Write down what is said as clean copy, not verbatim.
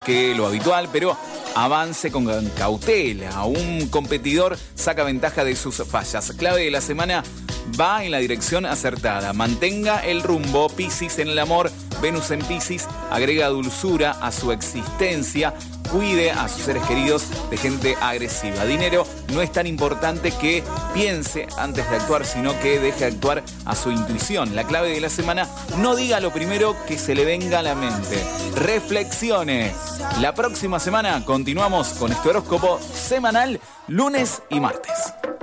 que lo habitual, pero avance con cautela. Un competidor saca ventaja de sus fallas. Clave de la semana: va en la dirección acertada. Mantenga el rumbo. Piscis en el amor. Venus en Piscis agrega dulzura a su existencia. Cuide a sus seres queridos de gente agresiva. Dinero: no es tan importante que piense antes de actuar, sino que deje actuar a su intuición. La clave de la semana: no diga lo primero que se le venga a la mente. Reflexione. La próxima semana continuamos con este horóscopo semanal, lunes y martes.